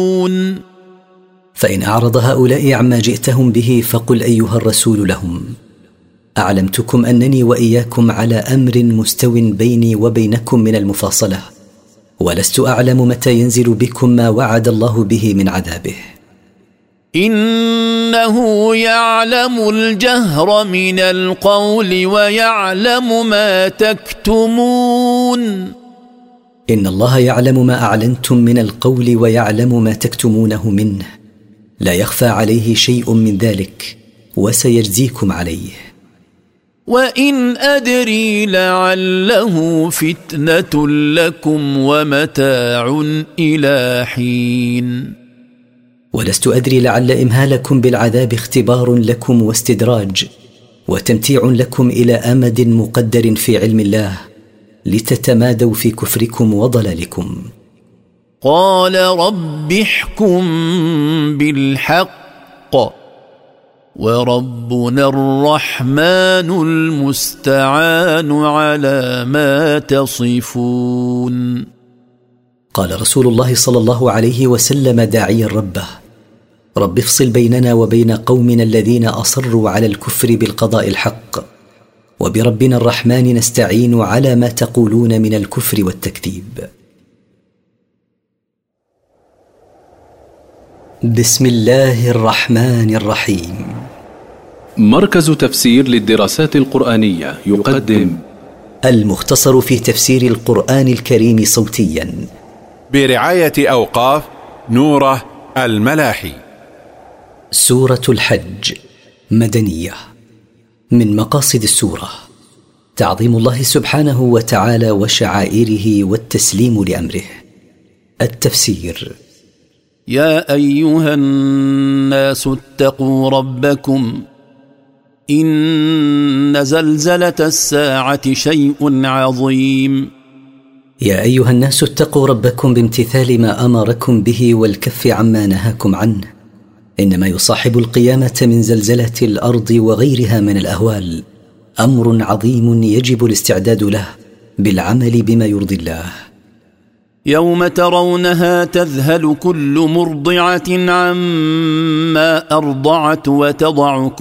فإن أعرض هؤلاء عما جئتهم به فقل أيها الرسول لهم: أعلمتكم أنني وإياكم على أمر مستو بيني وبينكم من المفاصلة، ولست أعلم متى ينزل بكم ما وعد الله به من عذابه. إنه يعلم الجهر من القول ويعلم ما تكتمون. إن الله يعلم ما أعلنتم من القول ويعلم ما تكتمونه منه، لا يخفى عليه شيء من ذلك، وسيجزيكم عليه. وإن أدري لعله فتنة لكم ومتاع إلى حين. ولست أدري لعل إمهالكم بالعذاب اختبار لكم واستدراج وتمتيع لكم إلى أمد مقدر في علم الله، لتتمادوا في كفركم وضلالكم. قال رب احكم بالحق وربنا الرحمن المستعان على ما تصفون. قال رسول الله صلى الله عليه وسلم داعيا ربه: رب افصل بيننا وبين قومنا الذين أصروا على الكفر بالقضاء الحق، وبربنا الرحمن نستعين على ما تقولون من الكفر والتكذيب. بسم الله الرحمن الرحيم. مركز تفسير للدراسات القرآنية يقدم المختصر في تفسير القرآن الكريم صوتيا برعاية أوقاف نوره الملاحي. سورة الحج مدنية. من مقاصد السورة تعظيم الله سبحانه وتعالى وشعائره والتسليم لأمره. التفسير: يا أيها الناس اتقوا ربكم إن زلزلة الساعة شيء عظيم. يا أيها الناس اتقوا ربكم بامتثال ما أمركم به والكف عما نهاكم عنه، إنما يصاحب القيامة من زلزلة الأرض وغيرها من الأهوال أمر عظيم يجب الاستعداد له بالعمل بما يرضي الله. يوم ترونها تذهل كل مرضعة عما أرضعت وتضع